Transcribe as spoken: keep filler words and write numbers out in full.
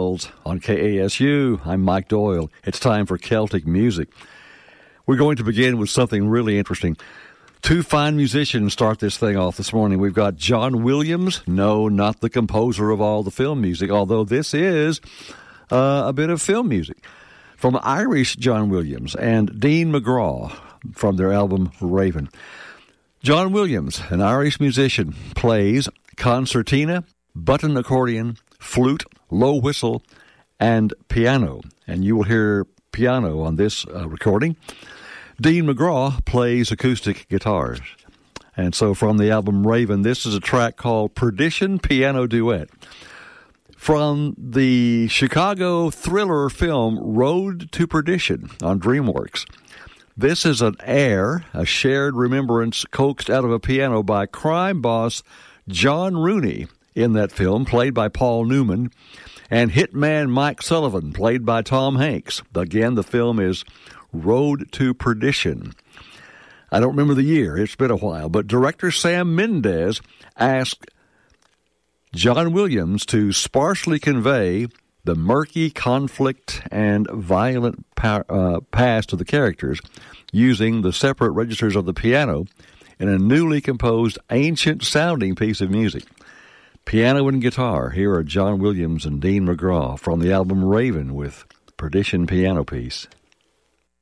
Worlds on K A S U. I'm Mike Doyle. It's time for Celtic music. We're going to begin with something really interesting. Two fine musicians start this thing off this morning. We've got John Williams. No, not the composer of all the film music, although this is uh, a bit of film music. From Irish John Williams and Dean McGraw from their album Raven. John Williams, an Irish musician, plays concertina, button accordion, flute, low whistle, and piano. And you will hear piano on this uh, recording. Dean McGraw plays acoustic guitars. And so from the album Raven, this is a track called Perdition Piano Duet. From the Chicago thriller film Road to Perdition on DreamWorks. This is an air, a shared remembrance coaxed out of a piano by crime boss John Rooney in that film, played by Paul Newman, and hitman Mike Sullivan, played by Tom Hanks. Again, the film is Road to Perdition. I don't remember the year. It's been a while. But director Sam Mendes asked John Williams to sparsely convey the murky conflict and violent pa- uh, past of the characters using the separate registers of the piano in a newly composed, ancient-sounding piece of music. Piano and guitar. Here are John Williams and Dean McGraw from the album Raven with Perdition Piano Piece.